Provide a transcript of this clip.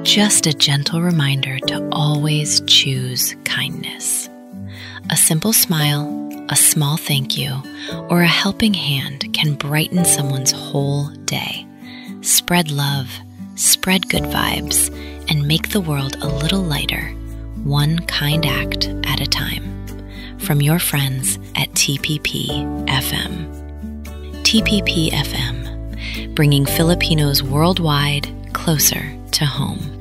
Just a gentle reminder to always choose kindness. A simple smile, a small thank you, or a helping hand can brighten someone's whole day. Spread love, spread good vibes, and make the world a little lighter, one kind act at a time. From your friends at TPP FM. TPP FM, bringing Filipinos worldwide closer to home.